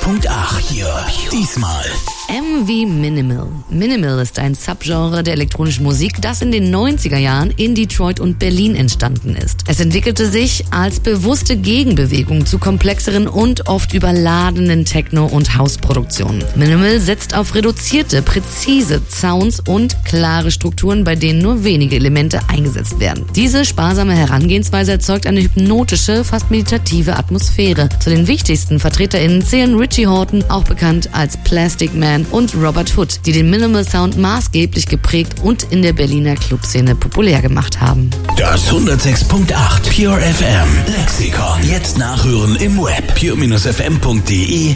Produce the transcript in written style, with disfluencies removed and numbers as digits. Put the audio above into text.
hier. Diesmal M wie Minimal. Minimal ist ein Subgenre der elektronischen Musik, das in den 90er Jahren in Detroit und Berlin entstanden ist. Es entwickelte sich als bewusste Gegenbewegung zu komplexeren und oft überladenen Techno- und House-Produktionen. Minimal setzt auf reduzierte, präzise Sounds und klare Strukturen, bei denen nur wenige Elemente eingesetzt werden. Diese sparsame Herangehensweise erzeugt eine hypnotische, fast meditative Atmosphäre. Zu den wichtigsten VertreterInnen zählen Richie Hawtin, auch bekannt als Plastic Man, und Robert Hood, die den Minimal Sound maßgeblich geprägt und in der Berliner Clubszene populär gemacht haben. Das 106.8 Pure FM Lexikon. Jetzt nachhören im Web pure-fm.de